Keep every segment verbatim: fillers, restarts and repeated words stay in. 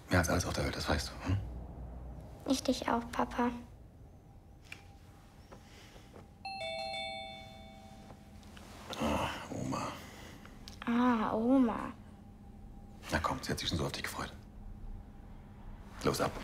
Mehr als alles auf der Welt, das weißt du. Hm? Ich dich auch, Papa. Oh, Oma. Ah, Oma. Na komm, sie hat sich schon so auf dich gefreut. Los, ab.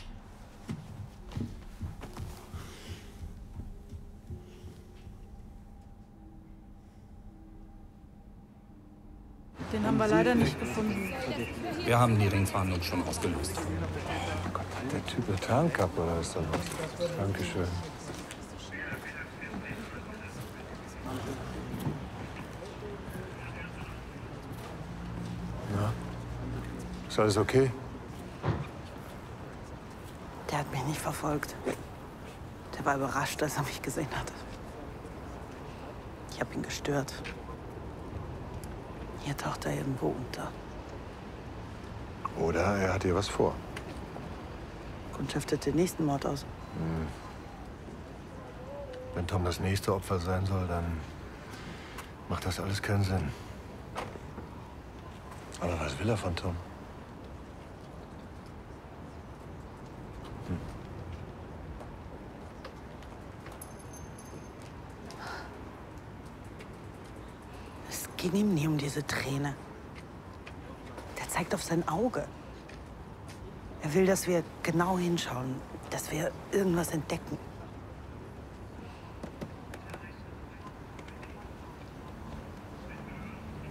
Den haben wir leider nicht gefunden. Wir haben die Ringverhandlung schon ausgelöst. Oh Gott, hat der Typ eine Tarnkappe oder ist da was? Dankeschön. Na, ist alles okay? Der hat mich nicht verfolgt. Der war überrascht, als er mich gesehen hat. Ich habe ihn gestört. Hier taucht er irgendwo unter. Oder er hat ihr was vor. Kundschaftet den nächsten Mord aus. Hm. Wenn Tom das nächste Opfer sein soll, dann macht das alles keinen Sinn. Aber was will er von Tom? Hm. Es ging ihm nie um diese Träne. Der zeigt auf sein Auge. Er will, dass wir genau hinschauen, dass wir irgendwas entdecken.